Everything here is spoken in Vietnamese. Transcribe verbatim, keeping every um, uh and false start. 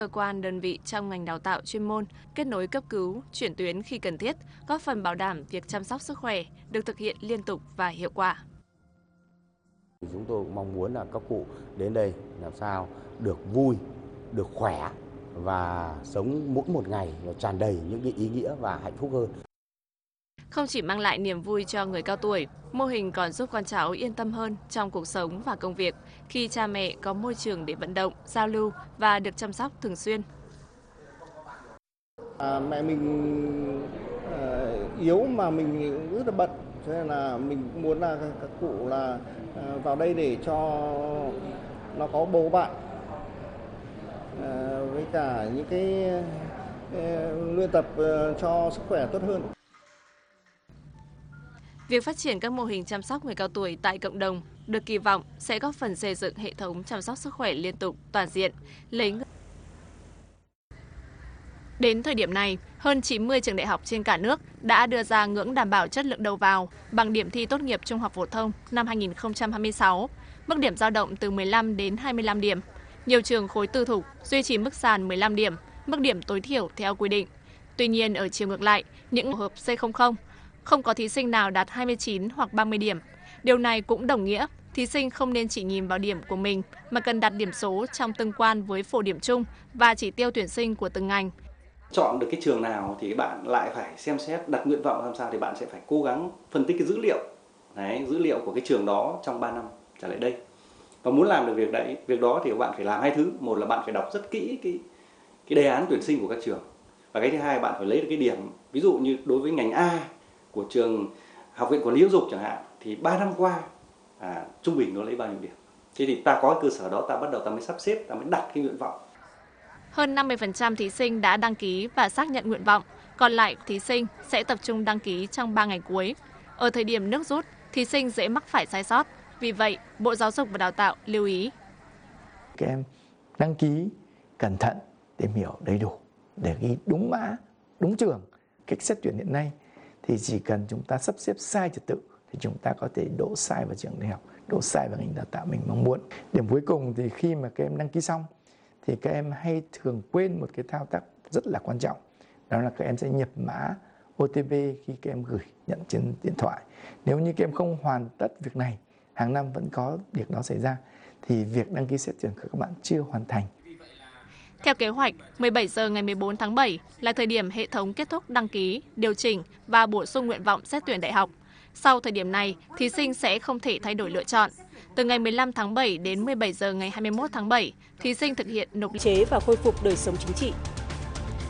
Cơ quan đơn vị trong ngành đào tạo chuyên môn kết nối cấp cứu, chuyển tuyến khi cần thiết, góp phần bảo đảm việc chăm sóc sức khỏe được thực hiện liên tục và hiệu quả. Chúng tôi cũng mong muốn là các cụ đến đây làm sao được vui, được khỏe và sống mỗi một ngày nó tràn đầy những cái ý nghĩa và hạnh phúc hơn. Không chỉ mang lại niềm vui cho người cao tuổi, mô hình còn giúp con cháu yên tâm hơn trong cuộc sống và công việc khi cha mẹ có môi trường để vận động, giao lưu và được chăm sóc thường xuyên. À, mẹ mình à, yếu mà mình rất là bận, cho nên là mình muốn là các cụ là à, vào đây để cho nó có bầu bạn à, với cả những cái à, luyện tập à, cho sức khỏe tốt hơn. Việc phát triển các mô hình chăm sóc người cao tuổi tại cộng đồng được kỳ vọng sẽ góp phần xây dựng hệ thống chăm sóc sức khỏe liên tục, toàn diện, lấy người. Đến thời điểm này, hơn chín mươi trường đại học trên cả nước đã đưa ra ngưỡng đảm bảo chất lượng đầu vào bằng điểm thi tốt nghiệp trung học phổ thông năm hai nghìn không trăm hai mươi sáu, mức điểm dao động từ mười lăm đến hai mươi lăm điểm. Nhiều trường khối tư thục duy trì mức sàn mười lăm điểm, mức điểm tối thiểu theo quy định. Tuy nhiên, ở chiều ngược lại, những tổ hợp C không không không có thí sinh nào đạt hai mươi chín hoặc ba mươi điểm. Điều này cũng đồng nghĩa thí sinh không nên chỉ nhìn vào điểm của mình mà cần đặt điểm số trong tương quan với phổ điểm chung và chỉ tiêu tuyển sinh của từng ngành. Chọn được cái trường nào thì bạn lại phải xem xét đặt nguyện vọng làm sao thì bạn sẽ phải cố gắng phân tích cái dữ liệu, đấy, dữ liệu của cái trường đó trong ba năm trở lại đây. Và muốn làm được việc đấy, việc đó thì bạn phải làm hai thứ. Một là bạn phải đọc rất kỹ cái cái đề án tuyển sinh của các trường. Và cái thứ hai bạn phải lấy được cái điểm. Ví dụ như đối với ngành A của trường Học viện Quản lý Giáo dục chẳng hạn thì ba năm qua à, trung bình nó lấy bao nhiêu điểm. Thế thì ta có cơ sở đó ta bắt đầu ta mới sắp xếp, ta mới đặt cái nguyện vọng. Hơn năm mươi phần trăm thí sinh đã đăng ký và xác nhận nguyện vọng, còn lại thí sinh sẽ tập trung đăng ký trong ba ngày cuối. Ở thời điểm nước rút, thí sinh dễ mắc phải sai sót. Vì vậy, Bộ Giáo dục và Đào tạo lưu ý. Các em đăng ký cẩn thận, tìm hiểu đầy đủ để ghi đúng mã, đúng trường. Cách xét tuyển hiện nay thì chỉ cần chúng ta sắp xếp sai trật tự thì chúng ta có thể đỗ sai vào trường đại học, đỗ sai vào ngành đào tạo mình mong muốn. Điểm cuối cùng thì khi mà các em đăng ký xong thì các em hay thường quên một cái thao tác rất là quan trọng. Đó là các em sẽ nhập mã O T P khi các em gửi nhận trên điện thoại. Nếu như các em không hoàn tất việc này, hàng năm vẫn có việc đó xảy ra, thì việc đăng ký xét tuyển của các bạn chưa hoàn thành. Theo kế hoạch, mười bảy giờ ngày mười bốn tháng bảy là thời điểm hệ thống kết thúc đăng ký, điều chỉnh và bổ sung nguyện vọng xét tuyển đại học. Sau thời điểm này, thí sinh sẽ không thể thay đổi lựa chọn. Từ ngày mười lăm tháng bảy đến mười bảy giờ ngày hai mươi mốt tháng bảy, thí sinh thực hiện nộp chế và khôi phục đời sống chính trị.